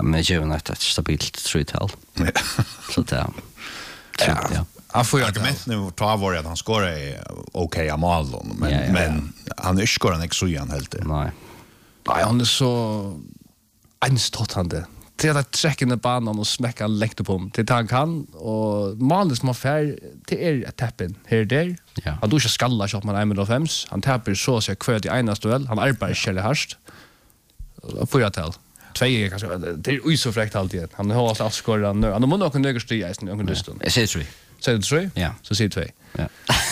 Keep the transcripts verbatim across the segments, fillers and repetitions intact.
Men jag har ett stabilt tre-tal. Så det ja. ja. Han får ju argument nu ta var att han skorar okej av mål men ja, ja, men ja. Han är skorar inte så igen helt. Nej. Nej, han är så anstottande. Det är att träcka in i banan och smäcka läckte på honom. Det han kan och målet som har fär till är att tappen här där. Ja. Han då ska skalla så att man är fem. Han tappar så så kvar i ena duell. Han arbetar själv härst. Får jag till. Två är kanske det är ju så fräckt alltid. Han har alltså skorat nu. Han har nog en nöger styr i någon distans. Jag säger tre. Säger du tre? Ja. Så säger två. Ja.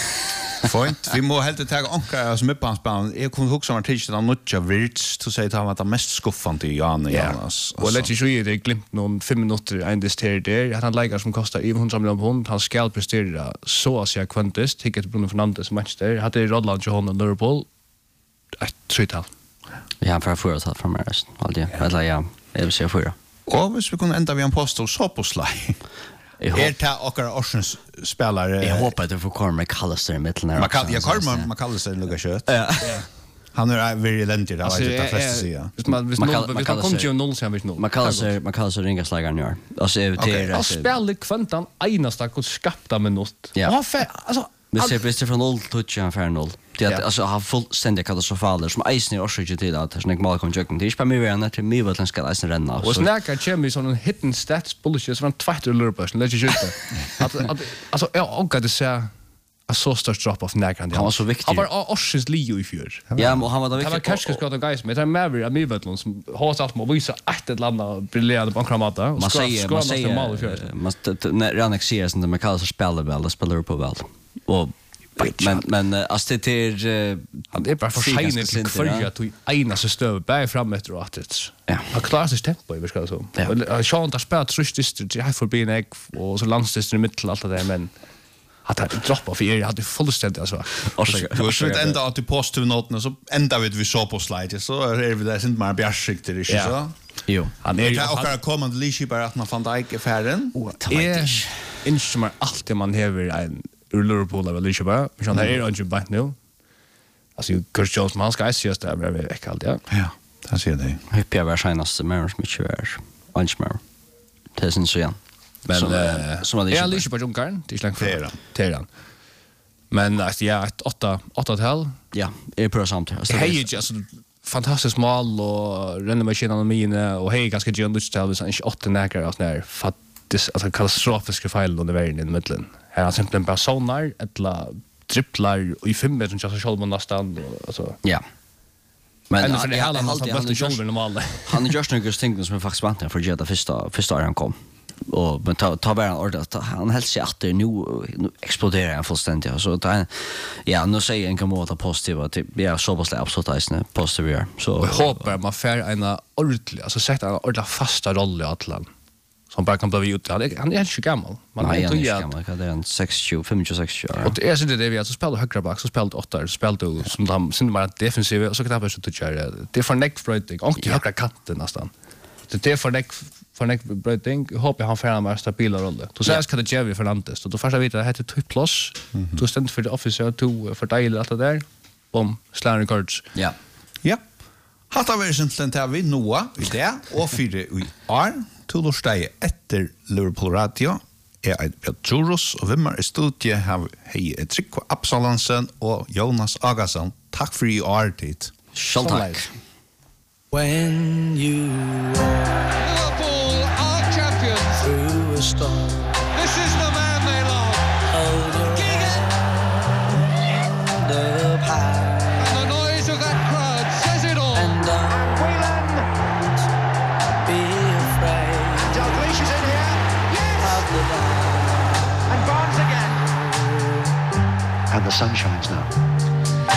Fint. Vi må helt ta ankar som upp på hans banan. Jag kunde huxa om artikeln av Nutja Virts till säga att han var det mest skuffande i Jan och Jonas. Och lätt ju det glimt någon fem minuter en dister där. Att han lägger som kostar över hundra miljoner pund. Han ska prestera så att jag kvantis. Ticket Bruno Fernandes Manchester. Hade Rodland Johan och Liverpool. Ett tretal. Ja, han får förra tal från Maris. Alltid. Eller ja, jag vill säga förra. Och hvis vi kunde ända vid en post och så på slag. Är det och Orsens spelare? Jag hoppas att du får komma med McAllister i mitten här. McAllister, jag kommer McAllister lugga kött. Ja. Han är very lentig där vet jag flesta säga. Visst man visst noll, vi kan komma ju noll sen vet noll. McAllister, McAllister ringa slagar nu. Alltså är det det. Spelar kvantan enaste och skapta med något. Ja, alltså vi ser brister från noll touch och för noll. Det att alltså har fullständigt katastrofalt som Eisen är också till att det snäck mal kom jucken. Det är bara mig när till mig vad ska Eisen renna. Och snäcka chemi sån en hidden stats bullshit från Twitter lurpers. Lägg ju ut. Att alltså jag och det så a så stor drop off näkan. Han var så viktig. Han var Orsens Leo i fjör. Ja, men han var då viktig. Han var kanske ska ta guys med han Mary av Mivetlon som har allt med visa att ett landa briljerande på kramata och man säger man säger man när Ranek ser som de kallar sig spelar väl, det spelar på väl. Och men men alltså det är han är bara för sent för att du ena så stöv bä fram efter och att det. Ja. Han klarar sig tempo i ska så. Och Sean där spelar trustist jag får bli en ägg och så landstest i mitten allt det men att han droppar för jag hade fullständigt alltså. Du har sett ända att du postar noterna så ända vet vi så på slide så är det där inte mer bjärskikt det är så. Jo. Han är ju också kommande Lishi bara att man fann dig i färden. Är inte mer allt man häver en ur Liverpool eller Lishi bara. Men han är inte bara nu. Alltså Kurt Jones man ska se just där med veckan ja. Ja, det ser det. Hur jag var senast med mycket är. Anchmer. Det är så igen. Men som hade jag lyssnat på Junkarn det är långt för Teran. Men alltså ja ett åtta åtta tal. Ja, är på samt. Hej just fantastiskt mål och rennemaskinen och mine och hej ganska generöst tal så inte åtta näkar alltså när faktiskt alltså katastrofiska fel under vägen i mitten. Här har simpelt bara sonar eller tripplar i fem meter som jag själv nästan alltså. Ja. Men han är alla alltid väldigt själv normalt. Han är just några ting som är faktiskt vant för det första första året han kom. Och men ta ta bara ordet han helt sig att det nu exploderar han fullständigt så att ja nu säger en kan vara positiv att ja så på släpp så tajsne positiv så jag hoppas man får en ordentlig alltså sätta en ordentlig fasta roll i Atlant som bara kan bli ut han är han är inte gammal man är inte gammal det är en sextio fem-sex år och det är så det vi alltså spelar högra back så spelar åtta spelar då som de synd bara defensiv och så kan det så att göra det för neck fighting och till högra kanten nästan det är för neck för neck bröting hoppas han får en mer stabil roll. Då sägs kan det Jerry Fernandes och då första vet att det heter typ plus. Då ständ för det officer to för dig allt det där. Bom, slår records. Ja. Ja. Hatta vi egentligen till vi Noah i det och för det vi är till att stå efter Liverpool Radio. Är ett Petros och vem är studie har hej ett trick på Absalansen och Jonas Agason. Tack för i artigt. Tack. When you Liverpool are champions through a storm. This is the man they love. Hold your head up high. And the noise of that crowd says it all. And don't Whelan. be afraid. Dalglish is in here. Yes. Of the dark. And Barnes again. And the sun shines now.